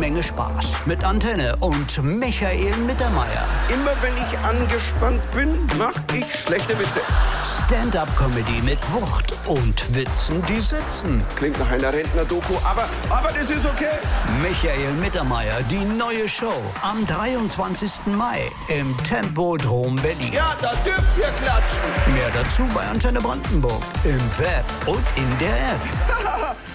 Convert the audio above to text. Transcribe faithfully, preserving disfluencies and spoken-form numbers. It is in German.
Menge Spaß mit Antenne und Michael Mittermeier. Immer wenn ich angespannt bin, mache ich schlechte Witze. Stand-up-Comedy mit Wucht und Witzen, die sitzen. Klingt nach einer Rentner-Doku, aber, aber das ist okay. Michael Mittermeier, die neue Show am dreiundzwanzigsten Mai im Tempodrom Berlin. Ja, da dürft ihr klatschen. Mehr dazu bei Antenne Brandenburg im Web und in der App.